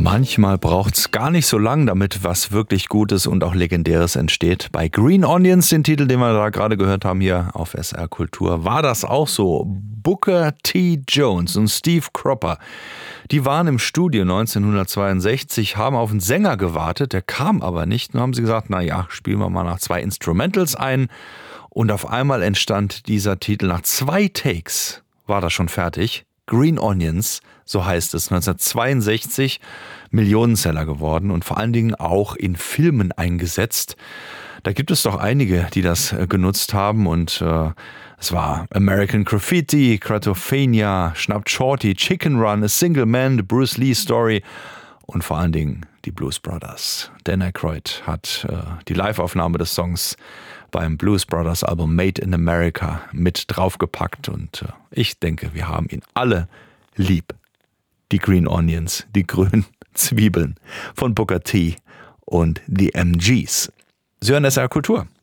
Manchmal braucht's gar nicht so lang, damit was wirklich Gutes und auch Legendäres entsteht. Bei Green Onions, den Titel, den wir da gerade gehört haben hier auf SR Kultur, war das auch so. Booker T. Jones und Steve Cropper, die waren im Studio 1962, haben auf einen Sänger gewartet, der kam aber nicht. Nun haben sie gesagt, spielen wir mal nach 2 Instrumentals ein. Und auf einmal entstand dieser Titel. Nach 2 Takes war das schon fertig. Green Onions, so heißt es, 1962, Millionenseller geworden und vor allen Dingen auch in Filmen eingesetzt. Da gibt es doch einige, die das genutzt haben und es war American Graffiti, Cratophania, Schnappt Shorty, Chicken Run, A Single Man, The Bruce Lee Story und vor allen Dingen die Blues Brothers. Dan Aykroyd hat die Live-Aufnahme des Songs beim Blues Brothers Album Made in America mit draufgepackt und ich denke, wir haben ihn alle lieb. Die Green Onions, die grünen Zwiebeln von Booker T und die MGs. Sie hören SR Kultur.